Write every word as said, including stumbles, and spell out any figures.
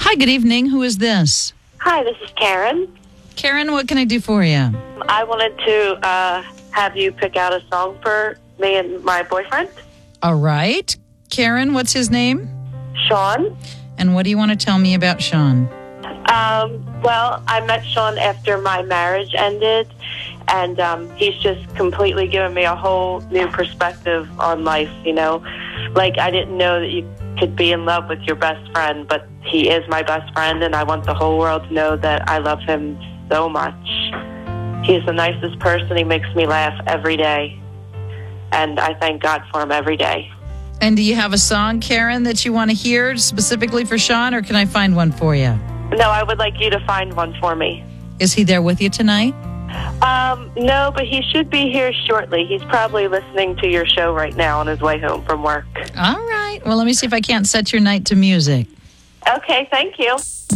Hi, good evening. Who is this? Hi, this is Karen. Karen, what can I do for you? I wanted to uh, have you pick out a song for me and my boyfriend, All right. Karen, what's his name? Sean. And what do you want to tell me about Sean? Um, well, I met Sean after my marriage ended, and um, he's just completely given me a whole new perspective on life, you know. Like, I didn't know that you could be in love with your best friend, but he is my best friend, and I want the whole world to know that I love him so much. He's the nicest person. He makes me laugh every day, and I thank God for him every day. And do you have a song, Karen, that you want to hear specifically for Sean, or can I find one for you? No, I would like you to find one for me. Is he there with you tonight? Um, no, but he should be here shortly. He's probably listening to your show right now on his way home from work. All right. Well, let me see if I can't set your night to music. Okay, thank you.